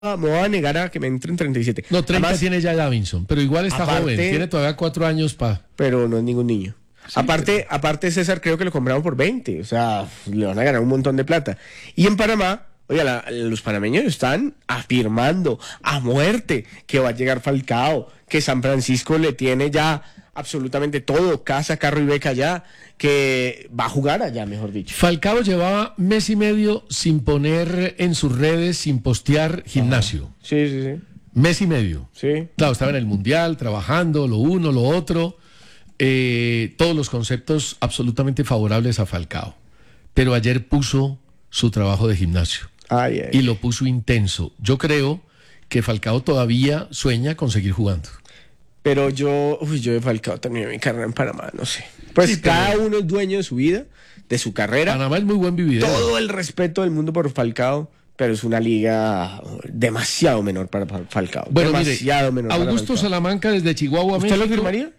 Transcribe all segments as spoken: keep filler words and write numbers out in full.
me voy a negar a que me entren treinta y siete. No, treinta Además, tiene ya Davinson, pero igual está aparte, joven, tiene todavía cuatro años para... Pero no es ningún niño. Sí, aparte, pero... aparte César creo que lo compraron por veinte, o sea, le van a ganar un montón de plata. Y en Panamá, oiga, la, los panameños están afirmando a muerte que va a llegar Falcao, que San Francisco le tiene ya absolutamente todo, casa, carro y beca allá, que va a jugar allá, mejor dicho. Falcao llevaba mes y medio sin poner en sus redes, sin postear gimnasio. Ajá. Sí, sí, sí. Mes y medio. Sí. Claro, estaba en el Mundial, trabajando, lo uno, lo otro. Eh, todos los conceptos absolutamente favorables a Falcao. Pero ayer puso su trabajo de gimnasio. Ay, ay. Y lo puso intenso. Yo creo que Falcao todavía sueña con seguir jugando. Pero yo, uy, yo de Falcao terminé mi carrera en Panamá, no sé. Pues sí, cada uno es dueño de su vida, de su carrera. Panamá es muy buen vividero. Todo el respeto del mundo por Falcao, pero es una liga demasiado menor para Falcao. Bueno, demasiado mire, menor Augusto para Salamanca desde Chihuahua, ¿Usted México. lo firmaría?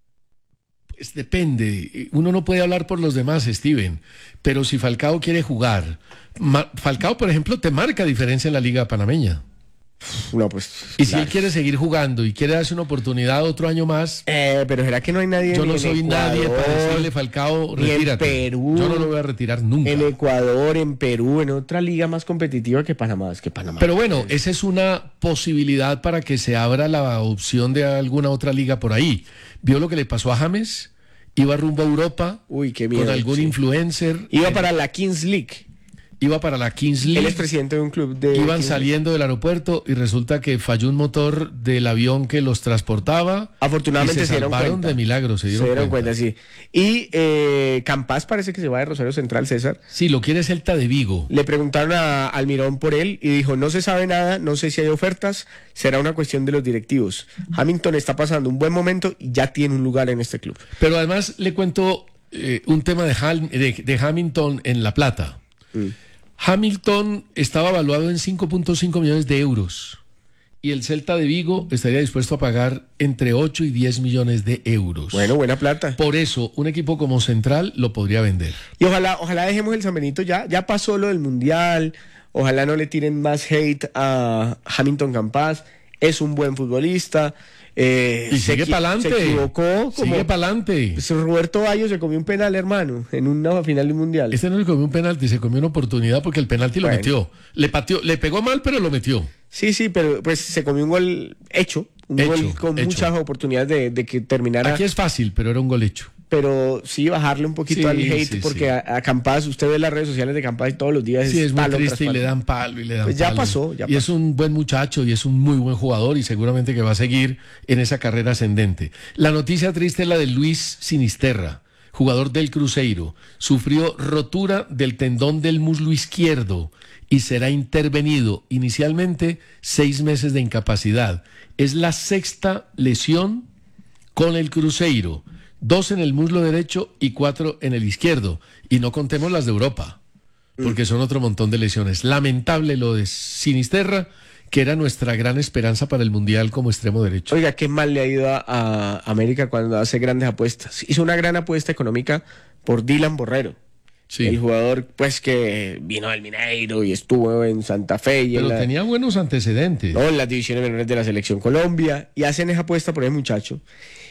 Pues depende. Uno no puede hablar por los demás, Steven. Pero si Falcao quiere jugar, Falcao, por ejemplo, te marca diferencia en la liga panameña. No, pues. Y claro. si él quiere seguir jugando y quiere darse una oportunidad otro año más. Eh, pero ¿será que no hay nadie? Yo no en soy Ecuador, nadie para decirle, Falcao, retírate. En Perú. Yo no lo voy a retirar nunca. En Ecuador, en Perú, en otra liga más competitiva que Panamá. Es que Panamá. Pero bueno, esa es una posibilidad para que se abra la opción de alguna otra liga por ahí. ¿Vio lo que le pasó a James? Iba rumbo a Europa. Uy, qué miedo, con algún sí. influencer. Iba eh, para la Kings League. Iba para la Kings League. Él es presidente de un club de... Iban Kings saliendo League. del aeropuerto y resulta que falló un motor del avión que los transportaba. Afortunadamente y se, se dieron salvaron cuenta. de milagro, se dieron, se dieron cuenta. cuenta, sí. Y eh, Campas parece que se va de Rosario Central, César. Sí, lo quiere Celta de Vigo. Le preguntaron a Almirón por él y dijo, no se sabe nada, no sé si hay ofertas, será una cuestión de los directivos. Hamilton está pasando un buen momento y ya tiene un lugar en este club. Pero además le cuento eh, un tema de, Hal, de, de Hamilton en La Plata. Mm. Hamilton estaba evaluado en cinco punto cinco millones de euros y el Celta de Vigo estaría dispuesto a pagar entre ocho y diez millones de euros. Bueno, buena plata. Por eso, un equipo como Central lo podría vender. Y ojalá, ojalá dejemos el San Benito ya, ya pasó lo del Mundial, ojalá no le tiren más hate a Hamilton Campas, es un buen futbolista. Eh, y sigue para adelante. Se equivocó. Como, sigue para adelante. Pues Roberto Bayo se comió un penal, hermano, en una final del Mundial. Este no le comió un penalti, se comió una oportunidad porque el penalti bueno. lo metió. Le pateó, le pegó mal, pero lo metió. Sí, sí, pero pues se comió un gol hecho. Un hecho, gol con hecho. muchas oportunidades de, de que terminara. Aquí es fácil, pero era un gol hecho. Pero sí bajarle un poquito sí, al hate, sí, porque sí. A, a Campas, usted ve las redes sociales de Campas y todos los días sí, es, es muy palo triste y palo. le dan palo y le dan pues ya palo. pasó, ya y pasó. es un buen muchacho y es un muy buen jugador y seguramente que va a seguir en esa carrera ascendente. La noticia triste es la de Luis Sinisterra, jugador del Cruzeiro. Sufrió rotura del tendón del muslo izquierdo y será intervenido. Inicialmente seis meses de incapacidad. Es la sexta lesión con el Cruzeiro. Dos en el muslo derecho y cuatro en el izquierdo. Y no contemos las de Europa, porque son otro montón de lesiones. Lamentable lo de Sinisterra, que era nuestra gran esperanza para el Mundial como extremo derecho. Oiga, qué mal le ha ido a, a América cuando hace grandes apuestas. Hizo una gran apuesta económica por Dylan Borrero. Sí. El jugador, pues, que vino del Mineiro y estuvo en Santa Fe. Y Pero en la, tenía buenos antecedentes. No, en las divisiones menores de la Selección Colombia. Y hacen esa apuesta por ese muchacho.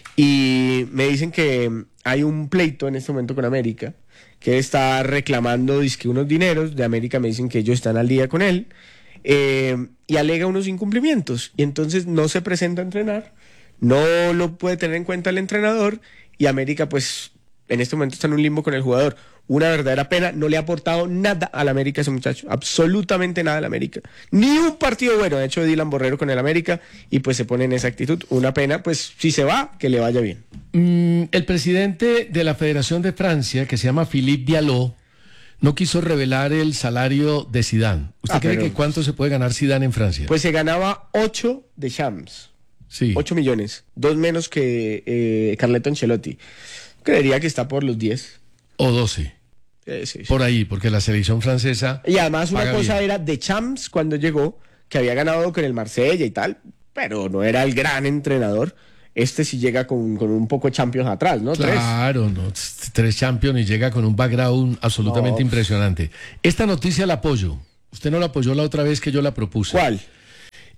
Y me dicen que hay un pleito en este momento con América, que está reclamando dizque, unos dineros. De América me dicen que ellos están al día con él. Eh, y alega unos incumplimientos. Y entonces no se presenta a entrenar. No lo puede tener en cuenta el entrenador. Y América, pues, en este momento está en un limbo con el jugador. Una verdadera pena, no le ha aportado nada al América ese muchacho, absolutamente nada al América. Ni un partido bueno ha hecho Dylan Borrero con el América y pues se pone en esa actitud. Una pena, pues si se va, que le vaya bien. Mm, el presidente de la Federación de Francia, que se llama Philippe Diallo, no quiso revelar el salario de Zidane. ¿Usted ah, cree pero, que cuánto se puede ganar Zidane en Francia? Pues se ganaba ocho de Champs. Sí. ocho millones, dos menos que eh, Carleto Ancelotti. Creería que está por los diez. O doce. Eh, sí, sí. Por ahí, porque la selección francesa. Y además una cosa bien. era de Champs cuando llegó, que había ganado con el Marsella y tal, pero no era el gran entrenador. Este sí llega con, con un poco Champions atrás, ¿no? Claro, tres. no, tres Champions y llega con un background absolutamente no. impresionante. Esta noticia la apoyo. Usted no la apoyó la otra vez que yo la propuse. ¿Cuál?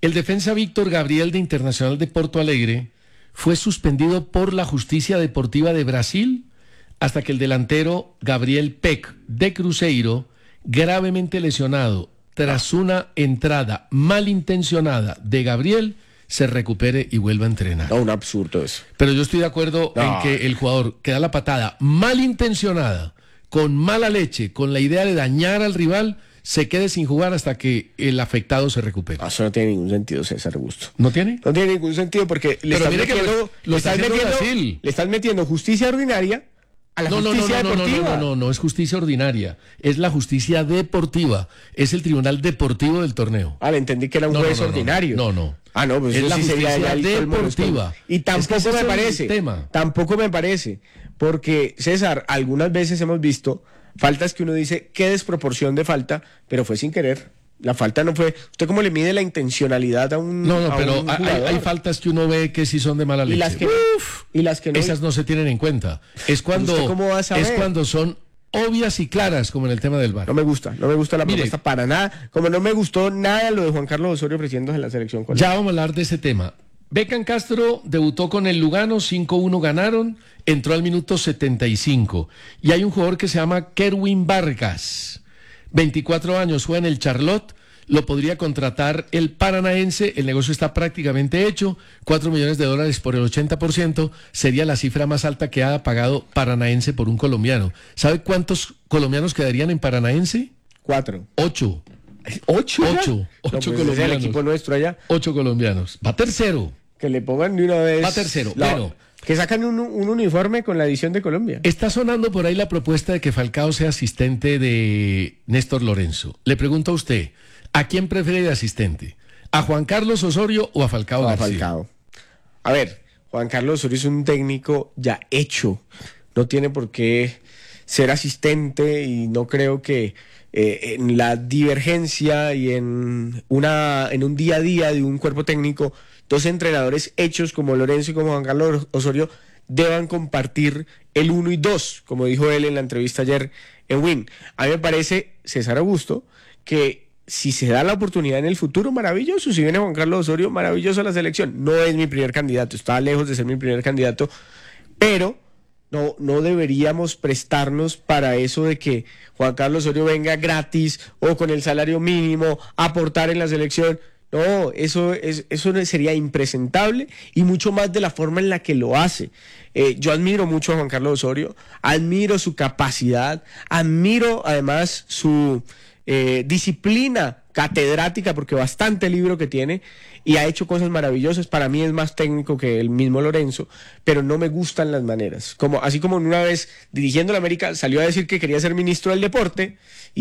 El defensa Víctor Gabriel de Internacional de Porto Alegre fue suspendido por la Justicia Deportiva de Brasil hasta que el delantero Gabriel Peck de Cruzeiro, gravemente lesionado tras una entrada malintencionada de Gabriel, se recupere y vuelva a entrenar. No, un absurdo eso. Pero yo estoy de acuerdo No. en que el jugador que da la patada malintencionada, con mala leche, con la idea de dañar al rival, se quede sin jugar hasta que el afectado se recupere. No, eso no tiene ningún sentido, César Augusto. ¿No tiene? No tiene ningún sentido porque le Pero estás mire que metiendo, lo- lo le está estás haciendo metiendo, Brasil. le estás metiendo justicia ordinaria a la No, no, no, justicia no, no, no, deportiva. no, no, no, es justicia ordinaria, es la justicia deportiva, es el tribunal deportivo del torneo. Ah, le entendí que era un No, no, juez no, no, ordinario. no, no. Ah, no, pues Es eso la sí sería justicia ya el colmo de los deportiva. colmos. Y Es que tampoco ese me es el parece. tema. Tampoco me parece. Porque, César, algunas veces hemos visto faltas que uno dice, qué desproporción de falta, pero fue sin querer. La falta no fue. ¿Usted cómo le mide la intencionalidad a un No, no, a pero un hay, jugador? hay faltas que uno ve que sí son de mala leche. Y las que no. Y las que no. Esas no se tienen en cuenta. Es cuando, ¿Usted cómo va a saber? es cuando son obvias y claras, como en el tema del V A R. No me gusta, no me gusta la Mire. propuesta para nada. Como no me gustó nada lo de Juan Carlos Osorio presidiendo en la selección colombiana. Ya vamos a hablar de ese tema. Beckham Castro debutó con el Lugano, cinco uno ganaron, entró al minuto setenta y cinco. Y hay un jugador que se llama Kerwin Vargas, veinticuatro años, juega en el Charlotte, lo podría contratar el Paranaense, el negocio está prácticamente hecho, cuatro millones de dólares por el ochenta por ciento, sería la cifra más alta que ha pagado Paranaense por un colombiano. ¿Sabe cuántos colombianos quedarían en Paranaense? Cuatro. Ocho. ¿Ocho? ya? Ocho. No, Ocho pues ese es el colombianos. equipo nuestro allá. Ocho colombianos. Va tercero. Que le pongan de una vez. Va tercero, la- bueno. Que sacan un, un uniforme con la edición de Colombia. Está sonando por ahí la propuesta de que Falcao sea asistente de Néstor Lorenzo. Le pregunto a usted, ¿a quién prefiere de asistente? ¿A Juan Carlos Osorio o a Falcao O a García? Falcao. A ver, Juan Carlos Osorio es un técnico ya hecho. No tiene por qué ser asistente y no creo que eh, en la divergencia y en, una, en un día a día de un cuerpo técnico, dos entrenadores hechos como Lorenzo y como Juan Carlos Osorio deban compartir el uno y dos, como dijo él en la entrevista ayer en Win. A mí me parece, César Augusto, que si se da la oportunidad en el futuro, maravilloso. Si viene Juan Carlos Osorio, maravilloso a la selección. No es mi primer candidato, está lejos de ser mi primer candidato, pero no, no deberíamos prestarnos para eso de que Juan Carlos Osorio venga gratis o con el salario mínimo a aportar en la selección. No, eso, es, eso sería impresentable y mucho más de la forma en la que lo hace. Eh, yo admiro mucho a Juan Carlos Osorio, admiro su capacidad, admiro además su eh, disciplina catedrática, porque bastante libro que tiene y ha hecho cosas maravillosas. Para mí es más técnico que el mismo Lorenzo, pero no me gustan las maneras. Como, así como una vez dirigiendo la América salió a decir que quería ser ministro del deporte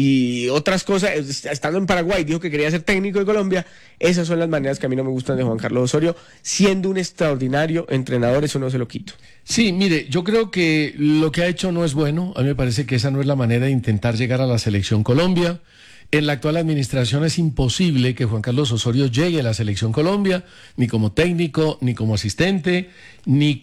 y otras cosas, estando en Paraguay dijo que quería ser técnico de Colombia. Esas son las maneras que a mí no me gustan de Juan Carlos Osorio. Siendo un extraordinario entrenador, eso no se lo quito. Sí, mire, yo creo que lo que ha hecho no es bueno. A mí me parece que esa no es la manera de intentar llegar a la selección Colombia. En la actual administración es imposible que Juan Carlos Osorio llegue a la selección Colombia, ni como técnico, ni como asistente, ni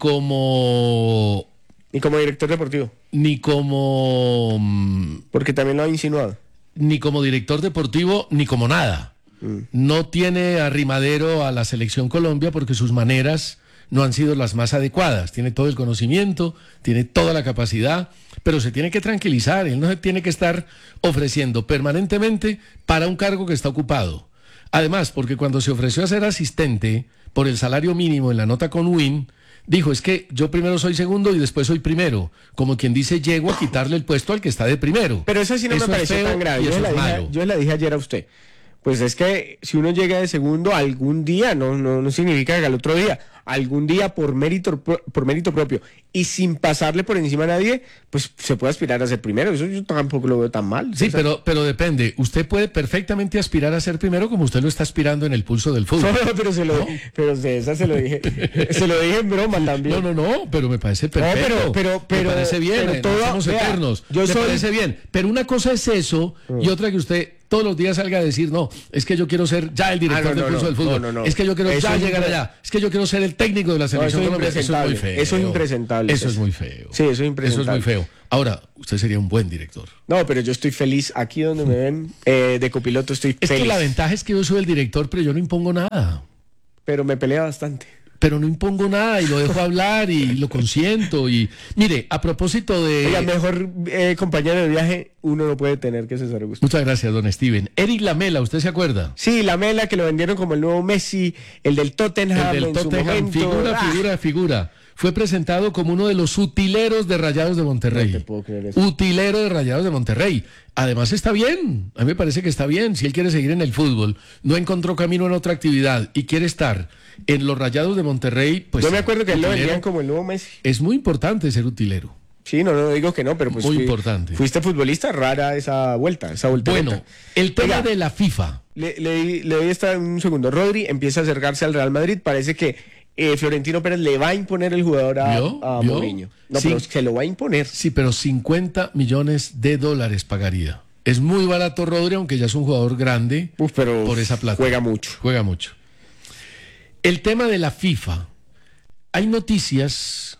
como... Y como director deportivo, ni como... mm, porque también lo ha insinuado. ni como director deportivo, ni como nada. No tiene arrimadero a la selección Colombia porque sus maneras no han sido las más adecuadas. Tiene todo el conocimiento, tiene toda la capacidad, pero se tiene que tranquilizar. Él no se tiene que estar ofreciendo permanentemente para un cargo que está ocupado. Además, porque cuando se ofreció a ser asistente por el salario mínimo en la nota con Win, dijo, es que yo primero soy segundo y después soy primero. Como quien dice, llego a quitarle el puesto al que está de primero. Pero eso sí no Eso me es pareció feo tan grave. y Yo eso se, la es dije, malo. yo se la dije ayer a usted. Pues es que si uno llega de segundo algún día, no, no, no significa que al otro día, algún día por mérito, por mérito propio y sin pasarle por encima a nadie, pues se puede aspirar a ser primero. Eso yo tampoco lo veo tan mal. Sí, O sea, pero, pero depende. Usted puede perfectamente aspirar a ser primero como usted lo está aspirando en el pulso del fútbol. No, pero se lo, ¿No? pero César se lo dije, se lo dije en broma también. No, no, no, pero me parece perfecto. pero- pero- pero- me parece bien, pero eh, todo- no somos vea, eternos. yo me soy- parece bien. Pero una cosa es eso y otra que usted todos los días salga a decir, no, es que yo quiero ser ya el director Ah, no, del no, curso no, del fútbol, no, no, no. es que yo quiero Eso ya es llegar impre- allá, es que yo quiero ser el técnico de la selección eso es colombiana. Eso es muy impresentable. feo. Eso es impresentable. Eso es Eso. muy feo. Sí, eso es Eso es impresentable. muy feo. Ahora, usted sería un buen director. No, pero yo estoy feliz. Aquí donde me ven eh, de copiloto estoy Es feliz. que la ventaja es que yo soy el director, pero yo no impongo nada. Pero me pelea bastante. Pero no impongo nada y lo dejo hablar y lo consiento. Y mire, a propósito de... Oiga, mejor eh, compañero de viaje uno no puede tener que César Augusto. Muchas gracias, don Steven. Eric Lamela, ¿usted se acuerda? Sí, la Mela que lo vendieron como el nuevo Messi, el del Tottenham, El del en su Tottenham, momento. figura, ¡Ah! figura, figura. Fue presentado como uno de los utileros de Rayados de Monterrey. No te puedo creer eso. Utilero de Rayados de Monterrey. Además está bien, a mí me parece que está bien. Si él quiere seguir en el fútbol, no encontró camino en otra actividad y quiere estar en los Rayados de Monterrey, pues... Yo me acuerdo que él lo utilero. vendían como el nuevo Messi. Es muy importante ser utilero. Sí, no, no digo que no, pero pues Muy fui- importante. fuiste futbolista, rara esa vuelta, esa vuelta. Bueno, el tema Oiga, de la FIFA. Le, le, le doy esta un segundo. Rodri empieza a acercarse al Real Madrid. Parece que eh, Florentino Pérez le va a imponer el jugador a, ¿Vio? a ¿Vio? Mourinho. No, Sí. pero se lo va a imponer. Sí, pero cincuenta millones de dólares pagaría. Es muy barato Rodri, aunque ya es un jugador grande. Uf, pero por esa plata. juega mucho. Juega mucho. El tema de la FIFA. Hay noticias.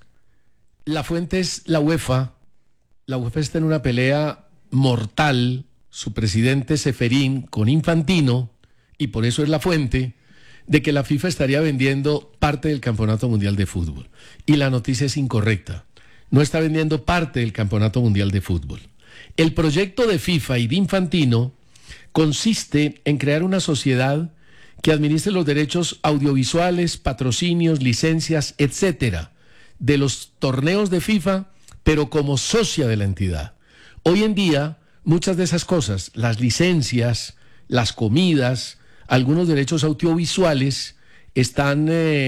La fuente es la UEFA. La UEFA está en una pelea mortal. Su presidente Ceferín con Infantino, y por eso es la fuente, de que la FIFA estaría vendiendo parte del Campeonato Mundial de Fútbol. Y la noticia es incorrecta. No está vendiendo parte del Campeonato Mundial de Fútbol. El proyecto de FIFA y de Infantino consiste en crear una sociedad que administre los derechos audiovisuales, patrocinios, licencias, etcétera, de los torneos de FIFA, pero como socia de la entidad. Hoy en día, muchas de esas cosas, las licencias, las comidas, algunos derechos audiovisuales, están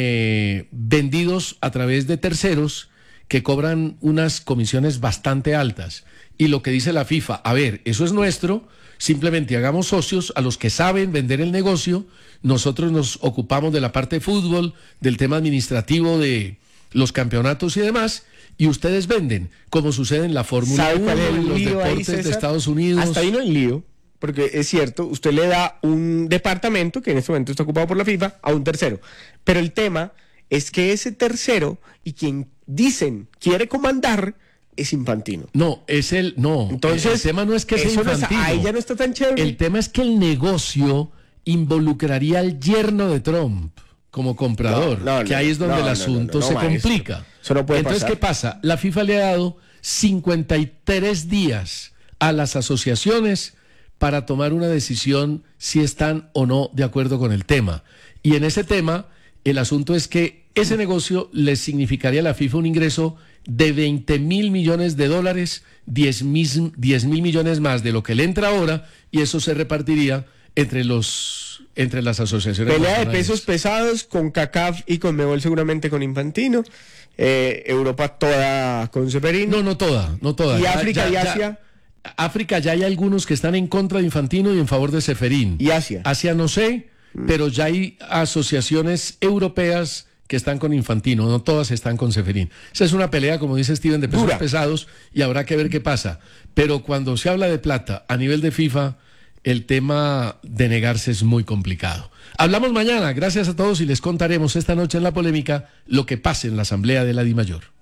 eh, vendidos a través de terceros que cobran unas comisiones bastante altas. Y lo que dice la FIFA, a ver, eso es nuestro, simplemente hagamos socios a los que saben vender el negocio, nosotros nos ocupamos de la parte de fútbol, del tema administrativo de los campeonatos y demás, y ustedes venden, como sucede en la Fórmula ¿Sabe uno, cuál es el en los lío ahí, deportes de César? Estados Unidos. Hasta ahí no hay lío, porque es cierto, usted le da un departamento, que en este momento está ocupado por la FIFA, a un tercero. Pero el tema es que ese tercero, y quien dicen quiere comandar, es Infantino. No, es el, no, Entonces, el tema no es que sea eso no es- Infantino. ahí ya no está tan chévere. El tema es que el negocio involucraría al yerno de Trump como comprador, No, no, que no, ahí es donde no, el no, asunto no, no, se maestro. complica. Eso no puede Entonces, pasar. ¿qué pasa? La FIFA le ha dado cincuenta y tres días a las asociaciones para tomar una decisión si están o no de acuerdo con el tema. Y en ese tema, el asunto es que ese negocio les significaría a la FIFA un ingreso de veinte mil millones de dólares, diez mil millones más de lo que le entra ahora, y eso se repartiría entre los entre las asociaciones. Pelea de nacionales. pesos pesados con CACAF y con Mebol, seguramente con Infantino. Eh, Europa toda con Ceferín. No, no toda, no toda. ¿Y Ya- África ya- y ya- Asia? África ya hay algunos que están en contra de Infantino y en favor de Ceferín. ¿Y Asia? Asia no sé, pero ya hay asociaciones europeas que están con Infantino, no todas están con Ceferín. Esa es una pelea, como dice Steven, de pesos Dura. pesados, y habrá que ver qué pasa. Pero cuando se habla de plata a nivel de FIFA, el tema de negarse es muy complicado. Hablamos mañana, gracias a todos, y les contaremos esta noche en La Polémica lo que pase en la Asamblea de la DIMAYOR.